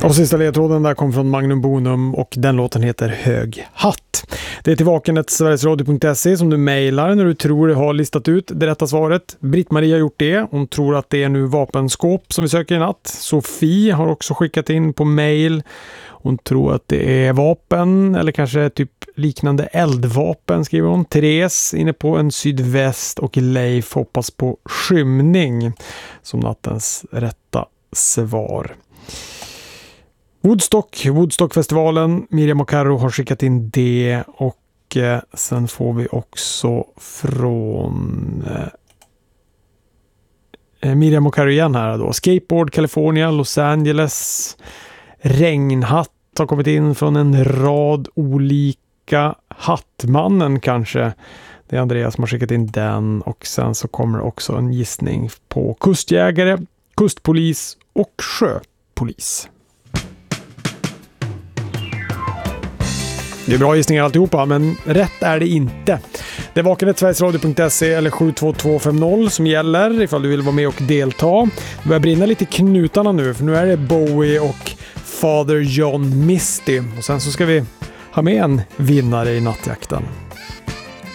Och sista ledtråden där kom från Magnum Bonum och den låten heter Hög hatt. Det är till vakenet.sverigesradio.se som du mejlar när du tror du har listat ut det rätta svaret. Britt-Marie har gjort det. Hon tror att det är nu vapenskåp som vi söker i natt. Sofie har också skickat in på mejl. Hon tror att det är vapen eller kanske typ liknande eldvapen, skriver hon. Therese inne på en sydväst och Leif hoppas på skymning som nattens rätta svar. Woodstockfestivalen, Miriam och Karo har skickat in det och sen får vi också från Miriam och Karo igen här då. Skateboard, California, Los Angeles, regnhatt har kommit in från en rad olika. Hattmannen kanske. Det är Andreas som har skickat in den och sen så kommer också en gissning på kustjägare, kustpolis och sjöpolis. Det är bra gissningar alltihopa, men rätt är det inte. Det är vakenet.sverigesradio.se eller 72250 som gäller ifall du vill vara med och delta. Det börjar brinna lite i knutarna nu, för nu är det Bowie och Father John Misty. Och sen så ska vi ha med en vinnare i nattjakten.